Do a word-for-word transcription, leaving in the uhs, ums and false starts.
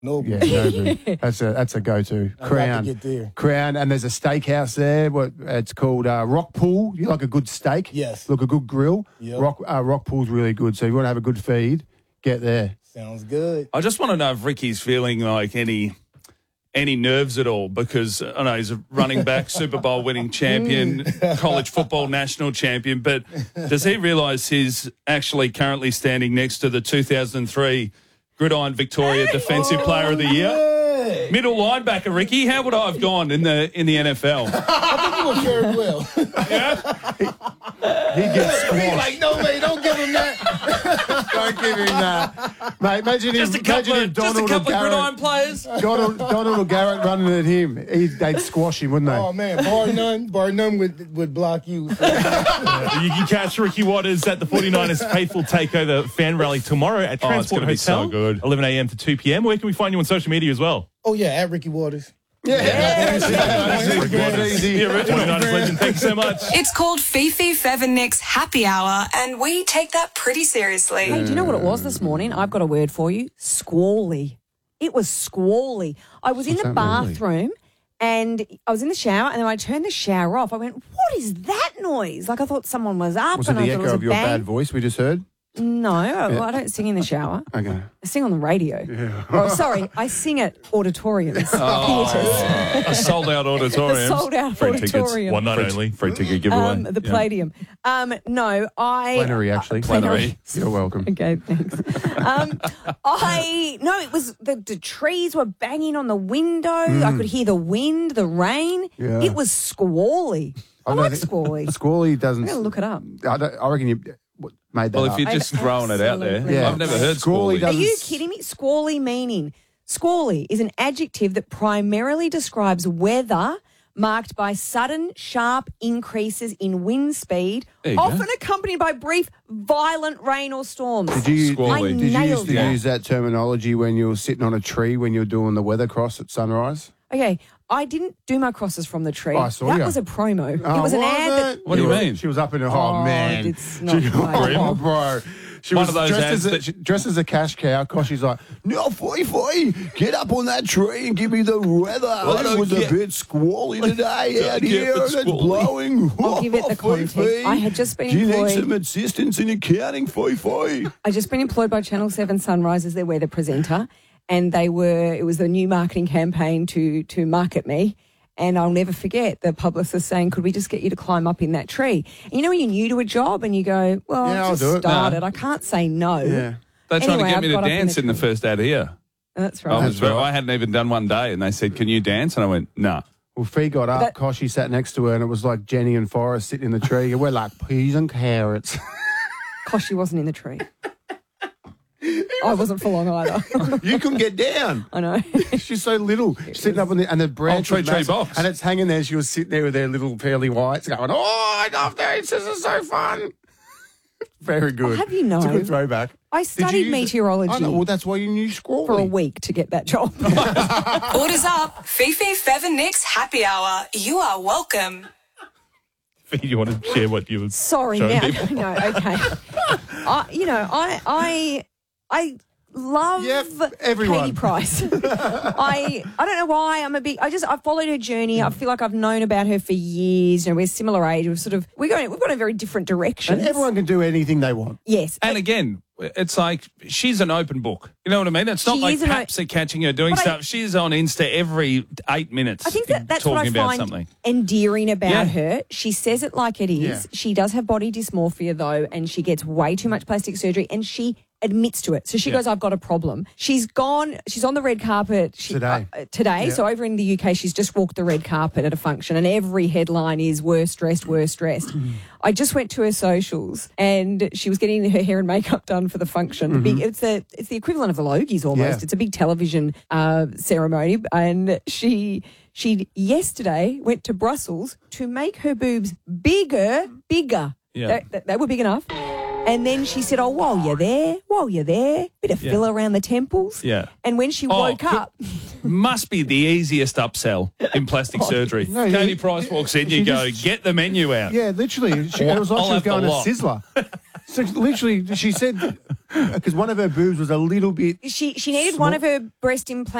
Nobu. Yeah, Nobu. That's a that's a go-to. I Crown. got to get there. Crown, and there's a steakhouse there. What it's called uh, Rock Pool. You like a good steak? Yes. Look, a good grill. Yep. Rock uh, Rock Pool's really good. So you want to have a good feed, get there. Sounds good. I just want to know if Ricky's feeling like any any nerves at all, because I know he's a running back, Super Bowl winning champion, college football national champion, but does he realise he's actually currently standing next to the two thousand three Gridiron Victoria Defensive Oh, Player of the Year? yeah. Middle linebacker, Ricky. How would I have gone in the in the N F L? I think you were very well. He gets He's squashed. like, no, man, don't give him that. Don't give him that, mate. Imagine Just a if, couple imagine of if just a Donald or couple of gridiron Garrett, players. Donald, Donald or Garrett running at him, he, they'd squash him, wouldn't they? Oh, man, bar none, bar none would, would block you. You can catch Ricky Waters at the forty-niners Faithful Takeover Fan Rally tomorrow at Oh, it's Transport gonna be so Hotel, good. eleven a.m. to two p.m. Where can we find you on social media as well? Oh, yeah, at Ricky Waters. Yeah, The original forty-niners legend. Thank you so much. It's called Fifi Fev and Nick's Happy Hour, and we take that pretty seriously. Hey, do you know what it was this morning? I've got a word for you. Squally. It was squally. I was in the that mean, Lee? bathroom and I was in the shower, and then I turned the shower off. I went, what is that noise? Like I thought someone was up. Was it and I the thought echo it was of a your bang. bad voice we just heard? No, I, well, I don't sing in the shower. Okay. I sing on the radio. Yeah. Oh, sorry, I sing at auditoriums, Oh. theatres. A sold out auditorium. Sold out Free tickets, auditorium. one night only. Free ticket giveaway. Um, the Palladium. Um, no, I Plenary, actually. Plenary. You're welcome. Okay, thanks. Um, I no, it was the, the trees were banging on the window. I could hear the wind, the rain. Yeah. It was squally. I, I like don't think- squally. Squally doesn't. I'm gonna look it up. I, don't, I reckon you made that Well, up. if you're just I- throwing it out there, absolutely. Yeah. I've never heard Squally squally. does- Are you doesn't- kidding me? Squally meaning squally is an adjective that primarily describes weather marked by sudden, sharp increases in wind speed, There you go. often accompanied by brief, violent rain or storms. Did you, Squally. I did you nailed used to that. use that terminology when you were sitting on a tree when you were doing the weather cross at sunrise? Okay, I didn't do my crosses from the tree. Oh, I saw that ya. was a promo. Oh, it was an was ad. That, it? What do you were- mean? She was up in her, oh, Oh, man. it's not She- right. oh, bro. She One was of those dressed, ads as a, that- she- dressed as a cash cow because she's like, no, foy, foy, get up on that tree and give me the weather. don't It was get- a bit squally today Don't out get here the and it's squally. blowing. I'll give it the Foy, context. foy. I had just been Do you need employed- some assistance in accounting, foy, foy? I just been employed by Channel Seven Sunrise as their weather presenter, and they were. It was the new marketing campaign to to market me. And I'll never forget the publicist saying, could we just get you to climb up in that tree? And you know when you're new to a job and you go, well, Yeah, I I'll just do it. started. No. I can't say no. Yeah. They're trying Anyway, to get I've me to got up in dance the in the tree. first ad here. That's I, right. was, That's right. I hadn't even done one day, and they said, can you dance? And I went, no. Well, Fee got up, That- Koshy sat next to her, and it was like Jenny and Forrest sitting in the tree. We're like peas and carrots. Gosh, she wasn't in the tree. I wasn't for long either. You couldn't get down. I know. She's so little. She's sitting up on the and the branch tree, was tree massive, box. and it's hanging there. She was sitting there with her little pearly whites, going, "Oh, I love this. This is so fun." Very good. I'll have you know- it's a good throwback. I Did you studied use it? meteorology I know, well, that's why you knew Squally. for a week to get that job. Orders up. Fifi Fev and Nick's Happy Hour. You are welcome. Do you want to share what you was Sorry, showing now people? no, okay. I, you know, I, I, I love Yep, everyone. Katie Price. I, I don't know why. I'm a big. I just I followed her journey. I feel like I've known about her for years. You know, we're similar age. We've sort of we're going. We've gone in very different directions. And everyone can do anything they want. yes. And again, it's like she's an open book. You know what I mean? It's not She like is an o- Paps are catching her doing But I- stuff. She's on Insta every eight minutes I think that that's talking what I about find something. endearing about Yeah. her. She says it like it is. Yeah. She does have body dysmorphia though, and she gets way too much plastic surgery, and she admits to it. So she Yeah. goes, I've got a problem. She's gone, she's on the red carpet she, Today. Uh, today. Yeah. So over in the U K, she's just walked the red carpet at a function, and every headline is worst dressed, worst dressed. I just went to her socials, and she was getting her hair and makeup done for the function. The big, it's the it's the equivalent of the Logies almost. Yeah. It's a big television uh, ceremony, and she she yesterday went to Brussels to make her boobs bigger, bigger. Yeah. They, they- they were big enough. And then she said, oh, while you're there, while you're there, bit of Yeah. fill around the temples. Yeah. And when she Oh, woke could- up, Must be the easiest upsell in plastic surgery. No, Katie you- Price walks in, she you go, just- get the menu out. Yeah, literally. She, it was like I'll she was have the going to lot. Sizzler. So literally, she said, Because one of her boobs was a little bit. She she needed one of her breast implants.